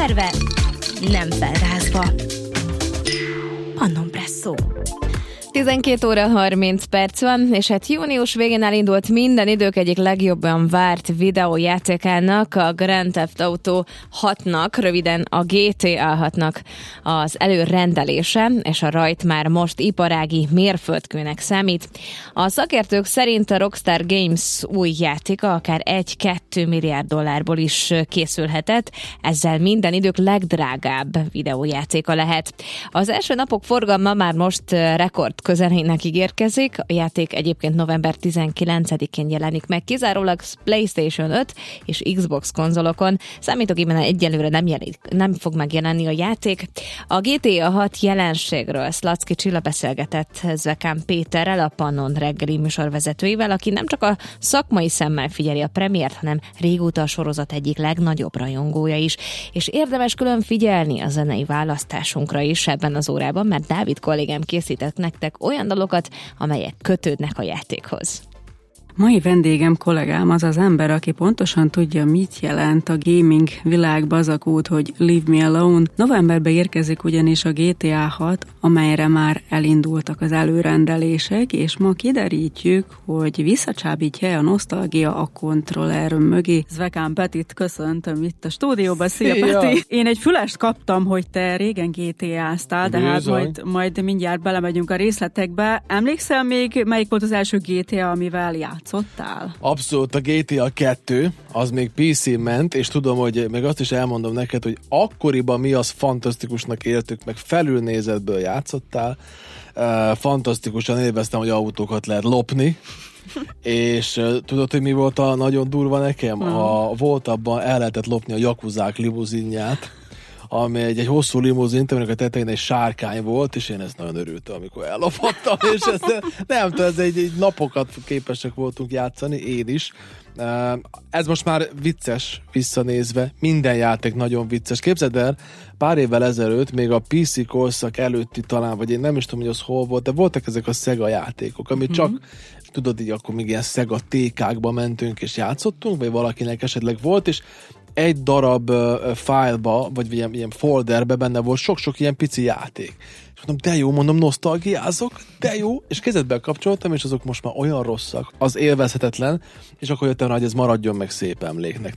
Felverve, nem felrázva. Pannon Presszó. 12 óra 30 perc van, és hát június végén elindult minden idők egyik legjobban várt videójátékának, a Grand Theft Auto 6-nak, röviden a GTA 6-nak az előrendelése, és a rajt már most iparági mérföldkőnek számít. A szakértők szerint a Rockstar Games új játéka akár 1-2 milliárd dollárból is készülhetett, ezzel minden idők legdrágább videójátéka lehet. Az első napok forgalma már most rekord közelének ígérkezik. A játék egyébként november 19-én jelenik meg, kizárólag PlayStation 5 és Xbox konzolokon. Számítógépen egyelőre nem fog megjelenni a játék. A GTA 6 jelenségről Szlacki Csilla beszélgetett Zvekán Péterrel, a Pannon reggeli műsorvezetőivel, aki nem csak a szakmai szemmel figyeli a premiért, hanem régóta a sorozat egyik legnagyobb rajongója is. És érdemes külön figyelni a zenei választásunkra is ebben az órában, mert Dávid kollégám készített nektek olyan dalokat, amelyek kötődnek a játékhoz. Mai vendégem, kollégám az az ember, aki pontosan tudja, mit jelent a gaming világban az a kód, hogy Leave Me Alone. Novemberben érkezik ugyanis a GTA 6, amelyre már elindultak az előrendelések, és ma kiderítjük, hogy visszacsábítja a nosztalgia a kontroller mögé. Zvekán Petit köszöntöm itt a stúdióban. Szia, Peti! Én egy fülest kaptam, hogy te régen GTA-ztál, de hát majd mindjárt belemegyünk a részletekbe. Emlékszel még, melyik volt az első GTA, amivel játszottál? Abszolút, a GTA 2, az még PC-n ment, és tudom, hogy meg azt is elmondom neked, hogy akkoriban mi az fantasztikusnak éltük, meg felülnézetből játszottál. Fantasztikusan élveztem, hogy autókat lehet lopni, és tudod, hogy mi volt a nagyon durva nekem? Volt abban, el lehetett lopni a Yakuzák limuzinját, ami egy hosszú limuzint, aminek a tetején egy sárkány volt, és én ezt nagyon örültem, amikor ellopottam, és nem tudom, ez egy napokat képesek voltunk játszani, én is. Ez most már vicces visszanézve, minden játék nagyon vicces. Képzeld el, pár évvel ezelőtt, még a PC korszak előtti talán, vagy én nem is tudom, hogy az hol volt, de voltak ezek a Sega játékok, amit csak, tudod, így akkor még ilyen Sega TK-kba mentünk és játszottunk, vagy valakinek esetleg volt, és egy darab fájlba, vagy ilyen folderbe benne volt sok-sok ilyen pici játék. És mondom, de jó, nosztalgiázok, de jó, és kezedben kapcsoltam, és azok most már olyan rosszak, az élvezhetetlen, és akkor jöttem rá, hogy ez maradjon meg szép emléknek.